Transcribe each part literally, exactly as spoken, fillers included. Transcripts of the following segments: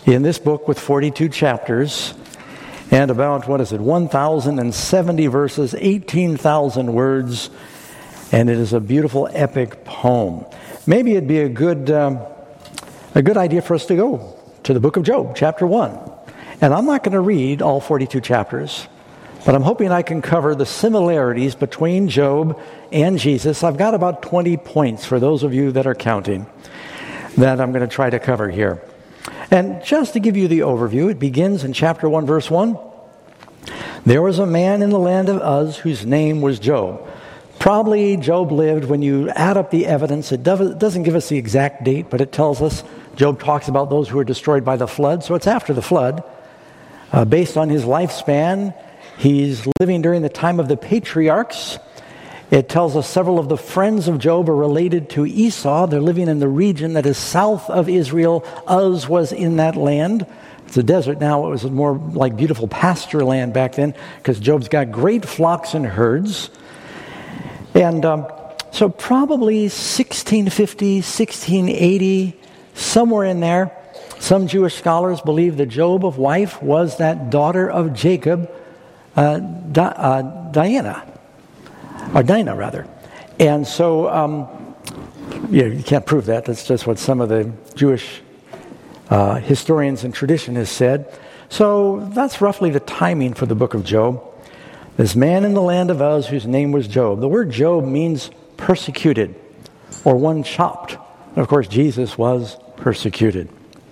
in this book with forty-two chapters and about, what is it, one thousand seventy verses, eighteen thousand words, and it is a beautiful epic poem. Maybe it'd be a good um, a good idea for us to go to the book of Job, chapter one. And I'm not going to read all forty-two chapters, but I'm hoping I can cover the similarities between Job and Jesus. I've got about twenty points for those of you that are counting that I'm going to try to cover here. And just to give you the overview, it begins in chapter one, verse one. There was a man in the land of Uz whose name was Job. Probably Job lived, when you add up the evidence, it doesn't give us the exact date, but it tells us Job talks about those who were destroyed by the flood, so it's after the flood. Uh, based on his lifespan, he's living during the time of the patriarchs. It tells us several of the friends of Job are related to Esau. They're living in the region that is south of Israel. Uz was in that land. It's a desert now. It was more like beautiful pasture land back then, because Job's got great flocks and herds. And um, so probably sixteen fifty, sixteen eighty, somewhere in there, some Jewish scholars believe that Job's wife was that daughter of Jacob, uh, Di- uh, Diana. Or Dinah, rather. And so, um, yeah, you can't prove that. That's just what some of the Jewish uh, historians and tradition has said. So that's roughly the timing for the book of Job. This man in the land of Uz whose name was Job. The word Job means persecuted or one chopped. And of course, Jesus was persecuted.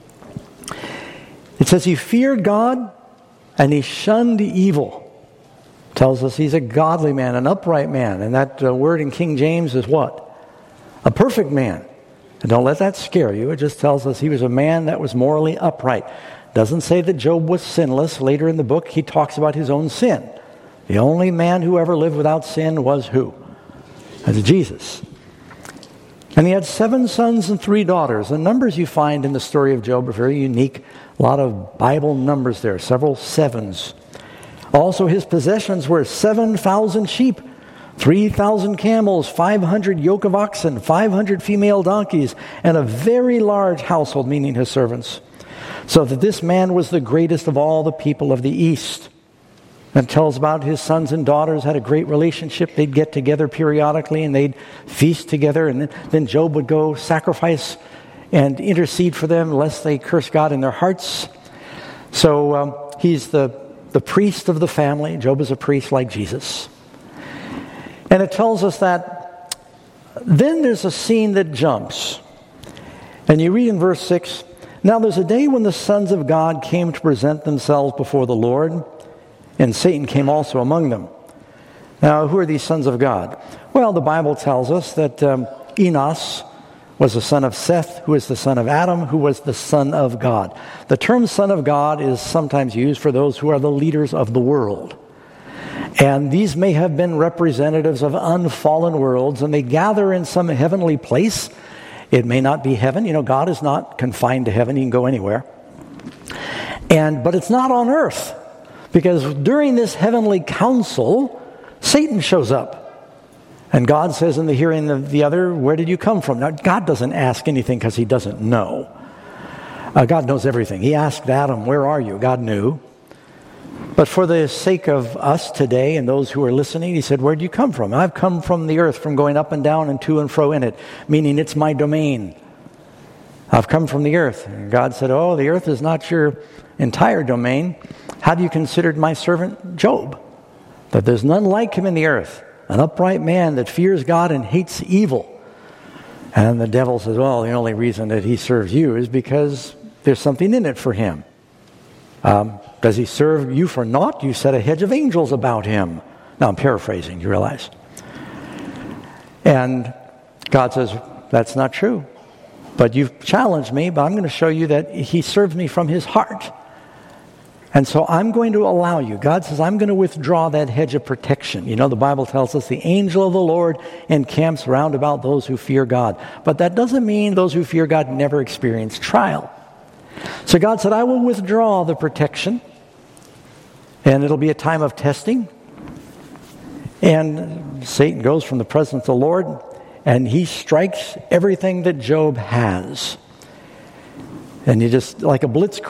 It says he feared God and he shunned evil. Tells us he's a godly man, an upright man. And that uh, word in King James is what? A perfect man. And don't let that scare you. It just tells us he was a man that was morally upright. Doesn't say that Job was sinless. Later in the book, he talks about his own sin. The only man who ever lived without sin was who? That's Jesus. And he had seven sons and three daughters. The numbers you find in the story of Job are very unique. A lot of Bible numbers there, several sevens. Also, his possessions were seven thousand sheep, three thousand camels, five hundred yoke of oxen, five hundred female donkeys, and a very large household, meaning his servants. So that this man was the greatest of all the people of the East. And tells about his sons and daughters had a great relationship. They'd get together periodically and they'd feast together. And then Job would go sacrifice and intercede for them lest they curse God in their hearts. So um, he's the The priest of the family. Job is a priest like Jesus. And it tells us that then there's a scene that jumps. And you read in verse six, now there's a day when the sons of God came to present themselves before the Lord, and Satan came also among them. Now, who are these sons of God? Well, the Bible tells us that um, Enos was the son of Seth, who is the son of Adam, who was the son of God. The term son of God is sometimes used for those who are the leaders of the world. And these may have been representatives of unfallen worlds, and they gather in some heavenly place. It may not be heaven. You know, God is not confined to heaven. He can go anywhere. And but it's not on earth, because during this heavenly council, Satan shows up. And God says in the hearing of the other, where did you come from? Now, God doesn't ask anything because he doesn't know. Uh, God knows everything. He asked Adam, where are you? God knew. But for the sake of us today and those who are listening, he said, where do you come from? I've come from the earth, from going up and down and to and fro in it, meaning it's my domain. I've come from the earth. And God said, oh, the earth is not your entire domain. How do you consider my servant Job? That there's none like him in the earth. An upright man that fears God and hates evil. And the devil says, well, the only reason that he serves you is because there's something in it for him. Um, does he serve you for naught? You set a hedge of angels about him. Now, I'm paraphrasing, you realize. And God says, that's not true. But you've challenged me, but I'm going to show you that he serves me from his heart. And so I'm going to allow you. God says, I'm going to withdraw that hedge of protection. You know, the Bible tells us the angel of the Lord encamps round about those who fear God. But that doesn't mean those who fear God never experience trial. So God said, I will withdraw the protection. And it'll be a time of testing. And Satan goes from the presence of the Lord, and he strikes everything that Job has. And you just, like a blitzkrieg,